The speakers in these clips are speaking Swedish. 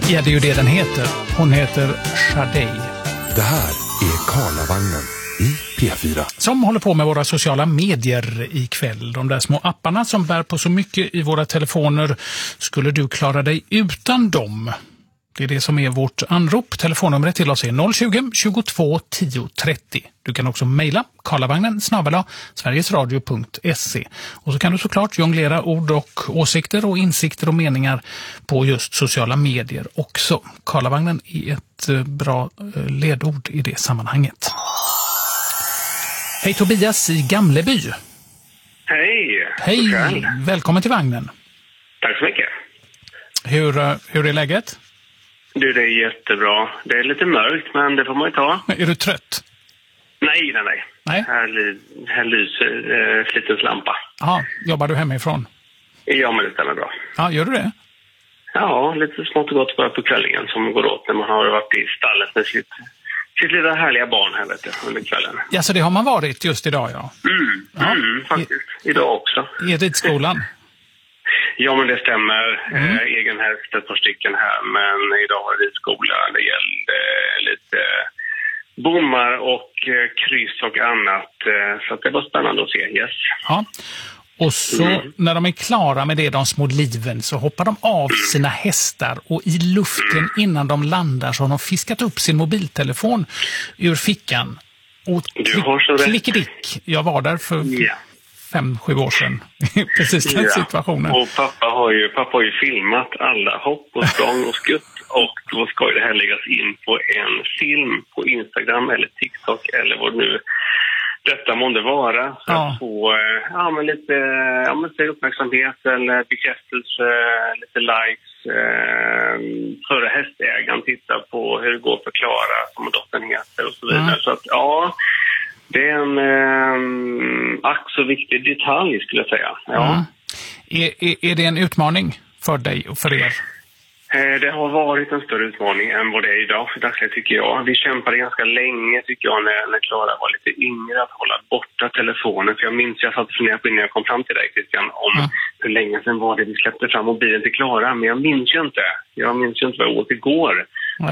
Ja, det är ju det den heter. Hon heter Sade. Det här är Karlavagnen i P4. Som håller på med våra sociala medier ikväll. De där små apparna som bär på så mycket i våra telefoner. Skulle du klara dig utan dem? Det är det som är vårt anrop. Telefonnumret till oss är 020-22 10 30. Du kan också mejla karlavagnen@sverigesradio.se. Och så kan du såklart jonglera ord och åsikter och insikter och meningar på just sociala medier också. Karlavagnen är ett bra ledord i det sammanhanget. Hej Tobias i Gamleby. Hej. Hej, välkommen till vagnen. Tack så mycket. Hur är läget? Du, det är jättebra. Det är lite mörkt, men det får man ju ta. Är du trött? Nej. Nej? Här lyser slitens lampa. Ja, jobbar du hemifrån? Ja, men det stämmer bra. Ja, gör du det? Ja, lite smått och gott bara på kvällningen som går åt när man har varit i stallet med sitt lilla härliga barn här, vet du, under kvällen. Ja, så det har man varit just idag, ja. Faktiskt. Idag också. I ridskolan? Ja, men det stämmer. Egen häst, ett par stycken här. Men idag har vi skola. Det gällde lite bommar och kryss och annat. Så att det var spännande att se. Yes. Ja. Och så när de är klara med det, de små liven, så hoppar de av sina hästar. Och i luften innan de landar så har de fiskat upp sin mobiltelefon ur fickan. Och klickedick. Jag var där för... 5-7 år sedan. Precis den situationen. Och pappa har ju filmat alla hopp och språng och skutt. Och då ska det här läggas in på en film på Instagram eller TikTok eller vad nu detta måste vara. För att få lite uppmärksamhet eller bekräftelse, lite likes. Före hästägaren tittar på hur det går för Klara som dottern heter och så vidare. Så att det är en ack så viktig detalj skulle jag säga. Ja. Är det en utmaning för dig och för er? Det har varit en större utmaning än vad det är idag för dagsläget tycker jag. Vi kämpade ganska länge tycker jag när Klara var lite yngre att hålla borta telefonen. För jag minns jag satt och funderade på innan jag kom fram till dig Christian om hur länge sedan var det vi släppte fram mobilen till Klara. Men jag minns ju inte vad jag åt igår.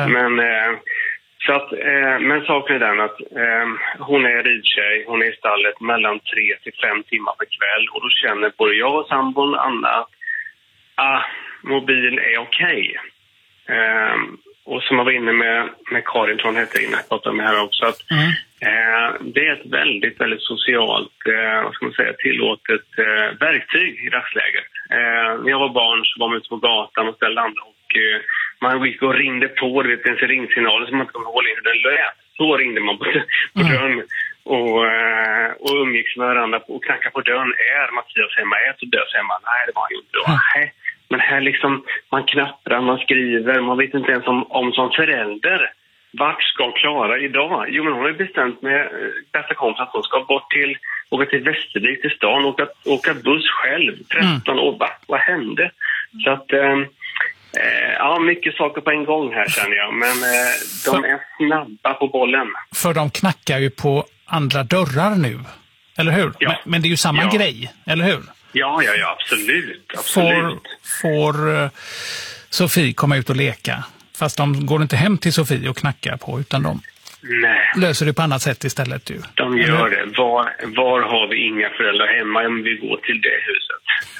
Men saken är den att hon är ridtjej, hon är i stallet mellan 3 till 5 timmar per kväll och då känner både jag och sambon Anna att mobil är okej. Och som jag var inne med Karin Tron hette innan jag pratade med här också att det är ett väldigt, väldigt socialt tillåtet verktyg i dagsläget. När jag var barn så var man ute på gatan och ställde andra och man gick och ringde på, du vet, en ringsignal som man inte kommer ihåg hur den lät. Så ringde man på dörren och umgicks med varandra och knackade på dörren. Är Mattias hemma? Är Tobias hemma? Nej, det var han inte. Nej. Men här liksom, man knapprar, man skriver, man vet inte ens om som förälder. Vart ska Klara idag? Jo, men hon har bestämt med bästa kompis att hon ska åka till Västervik till stan och åka buss själv. 13 år, vad hände? Så att... mycket saker på en gång här känner jag. Men de är snabba på bollen. För de knackar ju på andra dörrar nu. Eller hur? Ja. Men det är ju samma grej, eller hur? Ja, absolut. Får Sofie komma ut och leka? Fast de går inte hem till Sofie och knackar på, utan de löser det på annat sätt istället. Du. De gör det. Var har vi inga föräldrar hemma om vi går till det huset?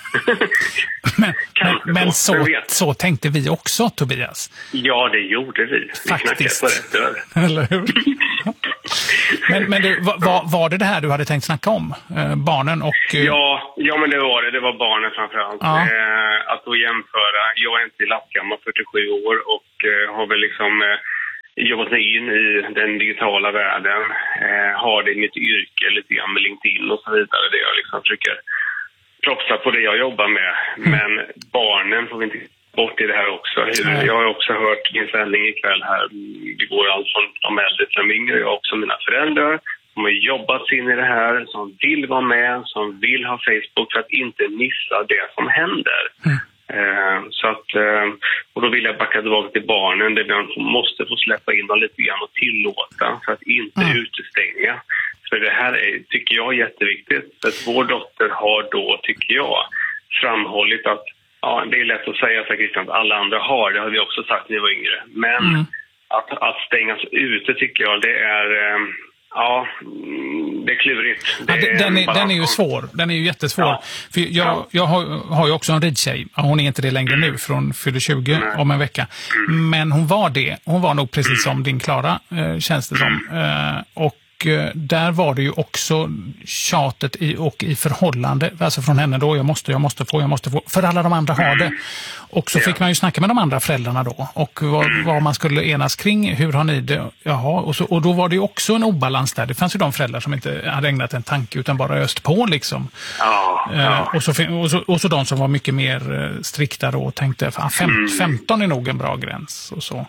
men så tänkte vi också, Tobias. Ja, det gjorde vi. Faktiskt. Vi knackade på rätt dörr. Eller hur? Men du, var det här du hade tänkt snacka om? Barnen och... Ja, men det var det. Det var barnen framförallt. Ja. Att då jämföra. Jag är inte lappgammal, 47 år och har väl liksom... jobbat mig in i den digitala världen, har det i mitt yrke lite grann med LinkedIn och så vidare, där jag liksom försöker propsa på det jag jobbar med. Men barnen får vi inte bort i det här också. Jag har också hört min sändning ikväll här, det går allt från de äldre till de yngre, jag också mina föräldrar som har jobbat in i det här, som vill vara med, som vill ha Facebook för att inte missa det som händer. Så att, och då vill jag backa tillbaka till barnen där man måste få släppa in dem lite grann och tillåta för att inte utestänga. För det här tycker jag är jätteviktigt. För att vår dotter har då, tycker jag, framhållit att ja, det är lätt att säga så Christian, att alla andra har. Det har vi också sagt när vi var yngre. Men att stängas ute tycker jag, det är... Ja, det är klurigt. Den är ju svår. Den är ju jättesvår. Ja. För jag har ju också en ridtjej. Hon är inte det längre nu, från fyller 20 om en vecka. Men hon var det. Hon var nog precis som din Klara, känns det som. Och där var det ju också tjatet i förhållande, alltså från henne då, jag måste få, för alla de andra har det. Och så fick man ju snacka med de andra föräldrarna då, och vad man skulle enas kring, hur har ni det? Jaha, och då var det ju också en obalans där. Det fanns ju de föräldrar som inte hade ägnat en tanke utan bara öst på liksom. Och så de som var mycket mer strikta då och tänkte, 15 är nog en bra gräns och så.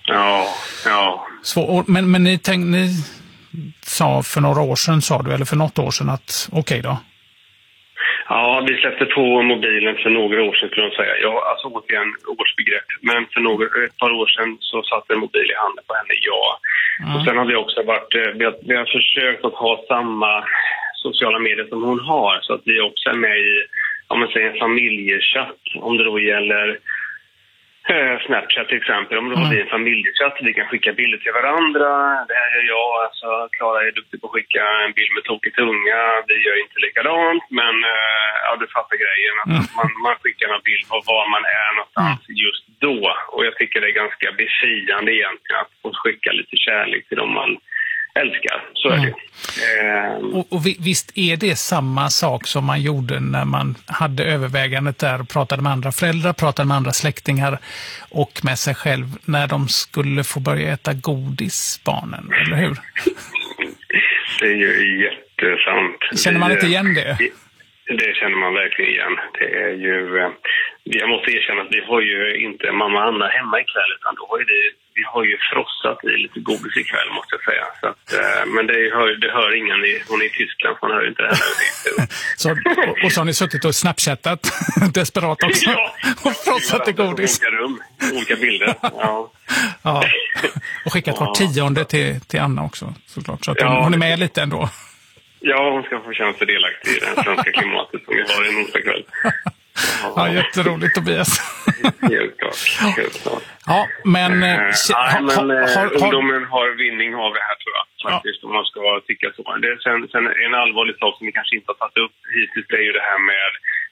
Men ni sa för några år sedan, eller för något år sedan, att okej då? Ja, vi släppte på mobilen för några år sedan, skulle jag säga. Alltså återigen årsbegrepp. Men för ett par år sedan så satt en mobil i handen på henne, Och sen har vi också vi har försökt att ha samma sociala medier som hon har. Så att vi också är med i, om man säger, en familjechatt. Om det då gäller Snapchat till exempel, om det blir en familjechatt, vi kan skicka bilder till varandra. Det här gör jag, alltså Klara är duktig på att skicka en bild med tokig tunga, vi gör inte likadant, men du fattar grejen, att man skickar en bild på var man är någonstans just då, och jag tycker det är ganska befriande egentligen att få skicka lite kärlek till dem man älskar, så är det. Och visst är det samma sak som man gjorde när man hade övervägandet där, pratade med andra föräldrar, pratade med andra släktingar och med sig själv när de skulle få börja äta godis, barnen, eller hur? Det är ju jättesant. Känner man inte igen det? Det känner man verkligen igen. Det är ju... Jag måste erkänna att vi har ju inte mamma och Anna hemma ikväll, utan då har ju vi har ju frossat i lite godis ikväll, måste jag säga. Så att, men det hör ingen. Hon är i Tyskland, så hon hör inte det här. Och så har ni suttit och snapchattat desperat också. Och frossat i godis. Olika rum, olika bilder. Ja. Och skickat var 10:e till Anna också, såklart. Så att hon är med lite ändå. Ja, hon ska få känna sig delaktig i det svenska klimatet som vi har i onsdag kväll. Ja, jätteroligt, Tobias. Helt klart. Ja, men ungdomen har vinning av det här, tror jag. Faktiskt, om man ska tycka så. Sen en allvarlig sak som vi kanske inte har tagit upp hittills, det är ju det här med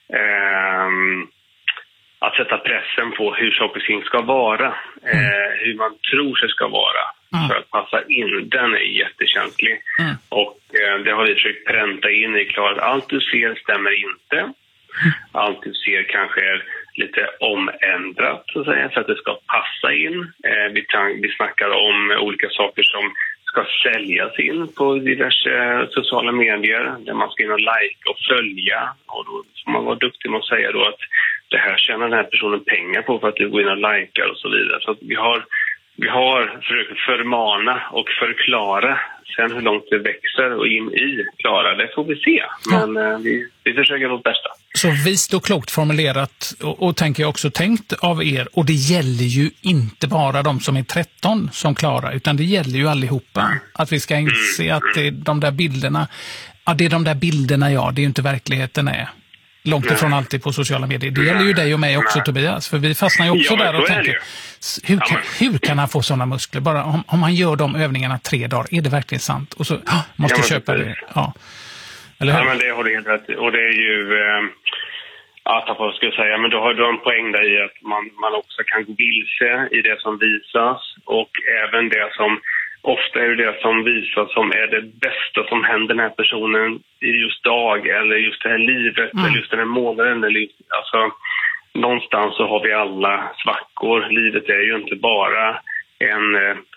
att sätta pressen på hur saker och ting ska vara. Hur man tror sig ska vara. För att passa in, den är jättekänslig. Och det har vi försökt pränta in i klart. Allt du ser stämmer inte. Allt du ser kanske är lite omändrat, så att säga, för att det ska passa in. Vi snackar om olika saker som ska säljas in på diverse sociala medier, där man ska in och like och följa. Och då får man vara duktig med att säga då att det här tjänar den här personen pengar på för att du går in och likar och så vidare. Så att vi har försökt förmana och förklara. Sen hur långt det växer och in i Klara, det får vi se. Men vi försöker vårt bästa. Så visst och klokt formulerat, och tänker jag också tänkt av er. Och det gäller ju inte bara de som är 13 som Klara, utan det gäller ju allihopa. Att vi ska inse att det är de där bilderna, det är ju inte verkligheten är. Långt ifrån alltid på sociala medier. Det gäller ju dig och mig också, Tobias. För vi fastnar ju också där och tänker, hur kan han få sådana muskler? Bara om han gör de övningarna 3 dagar, är det verkligen sant? Och så måste köpa det. Ja. Eller hur? Ja, men det har du helt rätt. Och det är ju... vad ska jag säga? Men då har du en poäng där i att man också kan gå vilse i det som visas. Och även det som... Ofta är det som visas som är det bästa som händer den här personen i just dag, eller just det här livet, eller just den här månaden. Eller just, alltså, någonstans så har vi alla svackor. Livet är ju inte bara en